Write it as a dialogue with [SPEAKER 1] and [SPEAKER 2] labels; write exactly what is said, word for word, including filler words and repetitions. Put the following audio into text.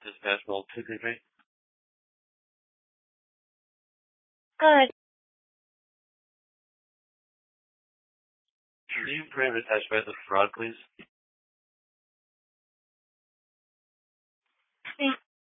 [SPEAKER 1] dispatch roll two three three.
[SPEAKER 2] Good.
[SPEAKER 1] Can you parameter attach by the fraud, please?